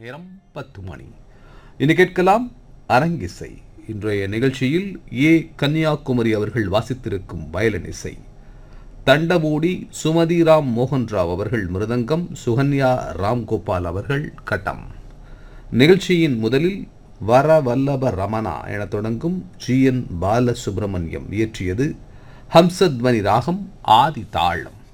நேரம் 10 மணி. இனி கேட்கலாம் அரங்கிசை. இன்றைய நிகழ்ச்சியில் ஏ கன்னியாகுமரி அவர்கள் வாசித்திருக்கும் வயலின் இசை. தண்டமூடி சுமதி ராம் மோகன் ராவ் அவர்கள் மிருதங்கம், சுகன்யா ராம்கோபால் அவர்கள் கட்டம். நிகழ்ச்சியின் முதலில் வர வல்லப ரமணா என தொடங்கும் ஜி என் பாலசுப்ரமணியம் இயற்றியது ஹம்சத்வனி ராகம் ஆதி தாளம்.